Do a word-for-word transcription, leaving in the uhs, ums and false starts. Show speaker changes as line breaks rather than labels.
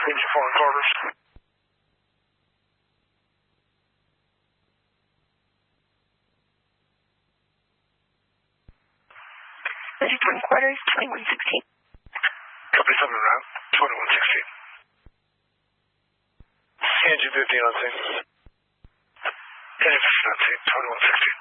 Engine four Carter's.
Engine twin quarters, twenty-one sixteen.
Copy seven route, twenty-one sixteen. Engine fifteen on scene. Engine fifteen on scene, twenty-one sixteen.